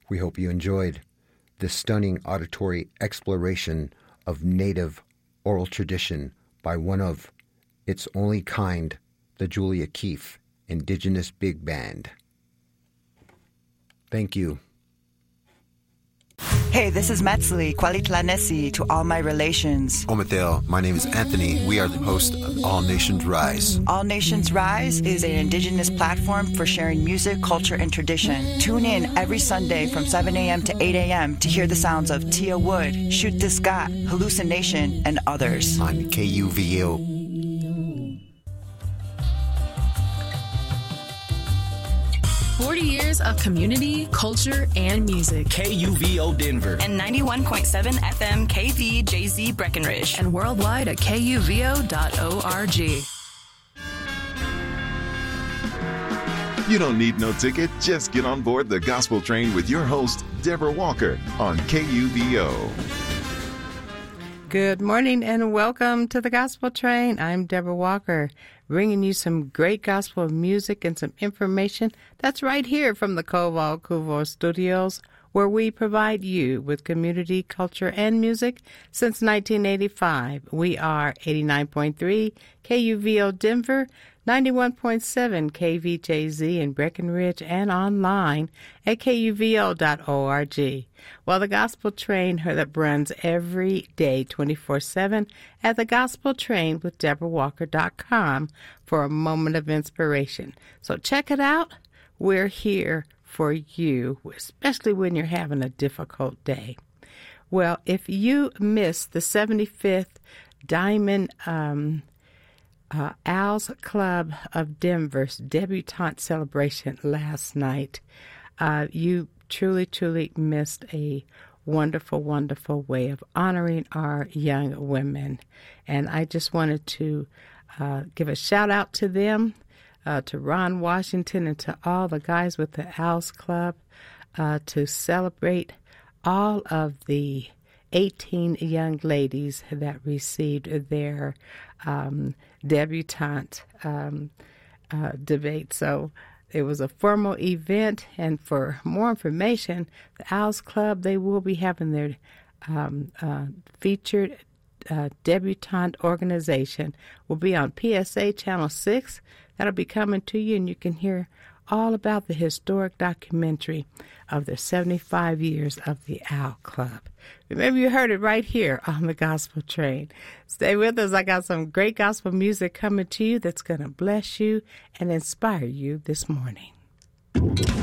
We hope you enjoyed this stunning auditory exploration of native oral tradition by one of its only kind, the Julia Keefe Indigenous Big Band. Thank you. Hey, this is Metzli, Kwalitlanesi to all my relations. Ometel, my name is Anthony. We are the host of All Nations Rise. All Nations Rise is an indigenous platform for sharing music, culture, and tradition. Tune in every Sunday from 7 a.m. to 8 a.m. to hear the sounds of Tia Wood, Shoot This Got, Hallucination, and others. On KUVO. 40 years of community, culture, and music. KUVO Denver. And 91.7 FM KVJZ Breckenridge. And worldwide at kuvo.org. You don't need no ticket. Just get on board the gospel train with your host, Deborah Walker, on KUVO. Good morning and welcome to the Gospel Train. I'm Deborah Walker, bringing you some great gospel music and some information that's right here from the Koval Kuvo Studios, where we provide you with community, culture, and music since 1985. We are 89.3 KUVO Denver, 91.7 KVJZ in Breckenridge, and online at kuvo.org. Well, the Gospel Train that runs every day 24/7 at thegospeltrainwithdeborahwalker.com for a moment of inspiration. So check it out. We're here for you, especially when you're having a difficult day. Well, if you missed the 75th Diamond Owls Club of Denver's debutante celebration last night, you truly missed a wonderful, wonderful way of honoring our young women. And I just wanted to give a shout out to them, to Ron Washington and to all the guys with the Owls Club, to celebrate all of the 18 young ladies that received their debutante debate. So it was a formal event, and for more information, the Owls Club, they will be having their featured debutante organization will be on PSA Channel 6. That'll be coming to you, and you can hear all about the historic documentary of the 75 years of the Owl Club. Remember, you heard it right here on the Gospel Train. Stay with us. I got some great gospel music coming to you that's going to bless you and inspire you this morning.